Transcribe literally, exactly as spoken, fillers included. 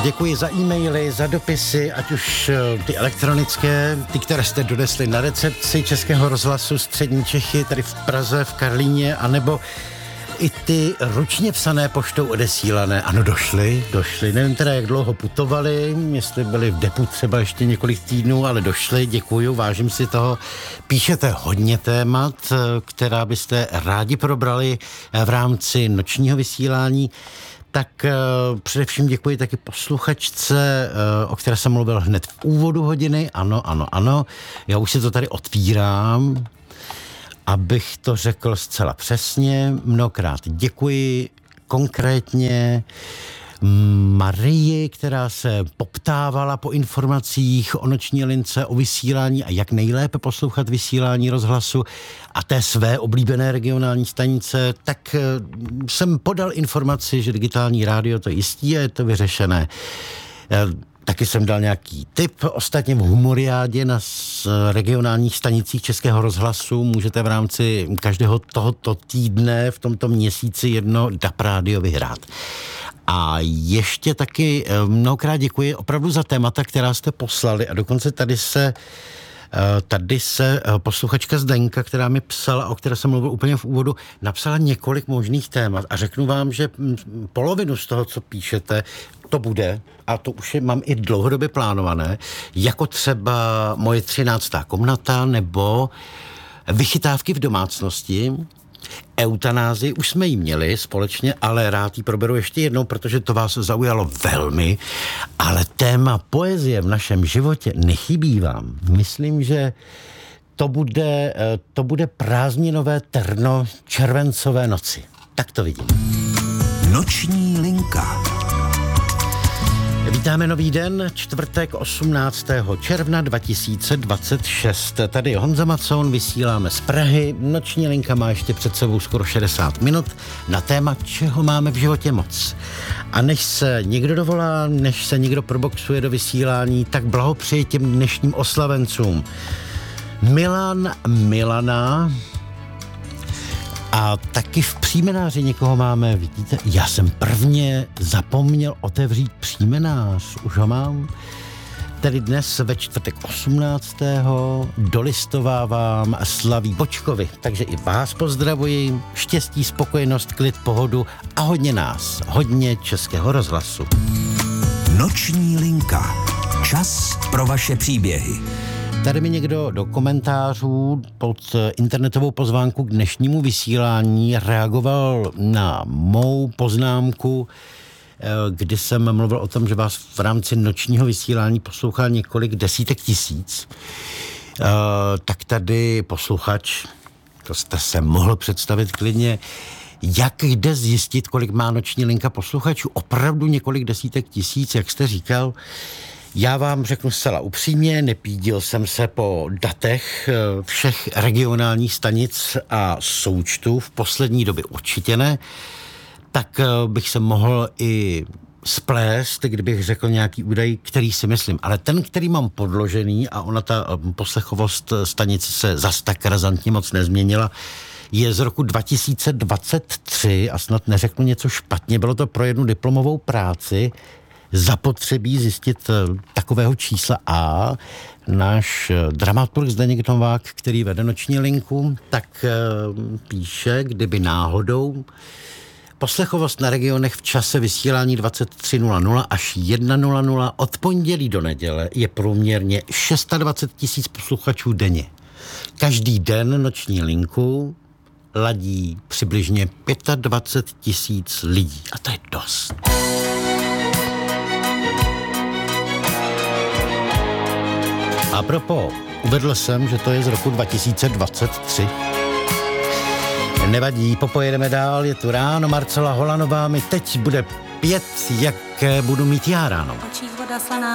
Děkuji za e-maily, za dopisy, ať už ty elektronické, ty, které jste donesli na recepci Českého rozhlasu Střední Čechy, tady v Praze, v Karlíně, anebo i ty ručně psané poštou odesílané. Ano, došly, došly. Nevím teda, jak dlouho putovali, jestli byli v depu třeba ještě několik týdnů, ale došly, děkuju, vážím si toho. Píšete hodně témat, která byste rádi probrali v rámci nočního vysílání. Tak uh, především děkuji taky posluchačce, uh, o které jsem mluvil hned v úvodu hodiny. Ano, ano, ano. Já už si to tady otvírám, abych to řekl zcela přesně. Mnohokrát děkuji konkrétně Marii, která se poptávala po informacích o noční lince, o vysílání a jak nejlépe poslouchat vysílání rozhlasu a té své oblíbené regionální stanice, tak jsem podal informaci, že digitální rádio to jistí a je to vyřešené. Taky jsem dal nějaký tip. Ostatně v Humoriádě na regionálních stanicích Českého rozhlasu můžete v rámci každého tohoto týdne v tomto měsíci jedno D A B rádio vyhrát. A ještě taky mnohokrát děkuji opravdu za témata, která jste poslali a dokonce tady se Tady se posluchačka Zdenka, která mi psala, o které jsem mluvil úplně v úvodu, napsala několik možných témat a řeknu vám, že polovinu z toho, co píšete, to bude, a to už je, mám i dlouhodobě plánované, jako třeba moje třináctá komnata nebo vychytávky v domácnosti. Eutanázii už jsme ji měli společně, ale rád ji proberu ještě jednou, protože to vás zaujalo velmi, ale téma poezie v našem životě nechybí vám. Myslím, že to bude, to bude prázdninové terno červencové noci. Tak to vidím. Noční linka. Vítáme nový den, čtvrtek osmnáctého června dva tisíce dvacet šest. Tady je Honza Macoun, vysíláme z Prahy. Noční linka má ještě před sebou skoro šedesát minut na téma, čeho máme v životě moc. A než se někdo dovolá, než se někdo proboxuje do vysílání, tak blahopřeji těm dnešním oslavencům. Milan, Milana a taky v příjmenáři někoho máme, vidíte, já jsem prvně zapomněl otevřít příjmenář, už ho mám. Tedy dnes ve čtvrtek osmnáctého dolistovávám Slaví Bočkovi, takže i vás pozdravuji, štěstí, spokojenost, klid, pohodu a hodně nás, hodně Českého rozhlasu. Noční linka. Čas pro vaše příběhy. Tady mi někdo do komentářů pod internetovou pozvánku k dnešnímu vysílání reagoval na mou poznámku, kdy jsem mluvil o tom, že vás v rámci nočního vysílání poslouchá několik desítek tisíc. Tak tady posluchač, to jste se mohl představit klidně, jak jde zjistit, kolik má noční linka posluchačů? Opravdu několik desítek tisíc, jak jste říkal. Já vám řeknu zcela upřímně, nepídil jsem se po datech všech regionálních stanic a součtů, v poslední době určitě ne, tak bych se mohl i splést, kdybych řekl nějaký údaj, který si myslím. Ale ten, který mám podložený, a ona ta poslechovost stanice se zas tak razantně moc nezměnila, je z roku dva tisíce dvacet tři a snad neřeknu něco špatně, bylo to pro jednu diplomovou práci, zapotřebí zjistit takového čísla A. Náš dramaturg Zdeněk Novák, který vede noční linku, tak píše, kdyby náhodou poslechovost na regionech v čase vysílání dvacet tři nula nula až jedna nula nula od pondělí do neděle je průměrně dvacet šest tisíc posluchačů denně. Každý den noční linku ladí přibližně dvacet pět tisíc lidí. A to je dost. A propos, uvedl jsem, že to je z roku dva tisíce dvacet tři. Nevadí, popojedeme dál, je tu ráno, Marcela Holanová mi teď bude pět, jak budu mít já ráno.